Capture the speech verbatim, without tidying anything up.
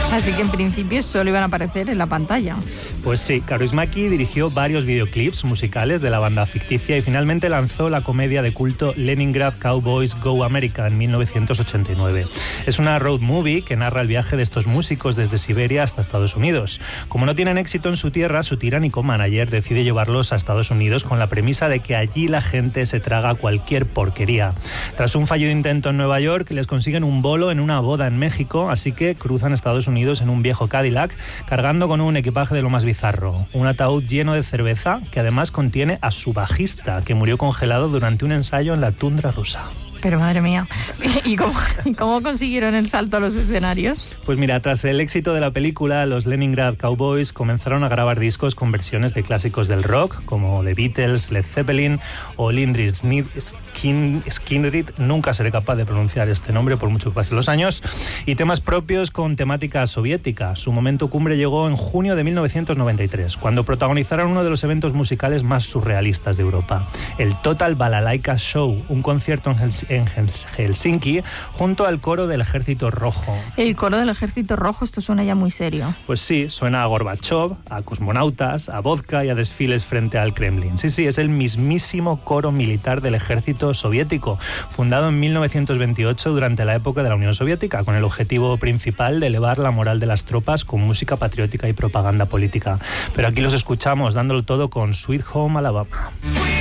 Así que en principio solo iban a aparecer en la pantalla. Pues sí, Kaurismäki dirigió varios videoclips musicales de la banda ficticia y finalmente lanzó la comedia de culto Leningrad Cowboys Go America en mil novecientos ochenta y nueve. Es una road movie que narra el viaje de estos músicos desde Siberia hasta Estados Unidos. Como no tienen éxito en su tierra, su tiránico manager decide llevarlos a Estados Unidos con la premisa de que allí la gente se traga cualquier porquería. Tras un fallido intento en Nueva York, les consiguen un bolo en una boda en México, así que cruzan Estados Unidos en un viejo Cadillac, cargando con un equipaje de lo más bizarro. Un ataúd lleno de cerveza que además contiene a su bajista, que murió congelado durante un ensayo en la tundra rusa. Pero madre mía, ¿y cómo, ¿y cómo consiguieron el salto a los escenarios? Pues mira, tras el éxito de la película, los Leningrad Cowboys comenzaron a grabar discos con versiones de clásicos del rock, como The Beatles, Led Zeppelin o Lynyrd Skynyrd, nunca seré capaz de pronunciar este nombre por mucho que pasen los años, y temas propios con temática soviética. Su momento cumbre llegó en junio de mil novecientos noventa y tres, cuando protagonizaron uno de los eventos musicales más surrealistas de Europa, el Total Balalaika Show, un concierto en Helsinki en Helsinki, junto al coro del Ejército Rojo. El coro del Ejército Rojo, esto suena ya muy serio. Pues sí, suena a Gorbachov, a cosmonautas, a vodka y a desfiles frente al Kremlin. Sí, sí, es el mismísimo coro militar del Ejército Soviético, fundado en mil novecientos veintiocho durante la época de la Unión Soviética, con el objetivo principal de elevar la moral de las tropas con música patriótica y propaganda política. Pero aquí los escuchamos dándolo todo con Sweet Home Alabama.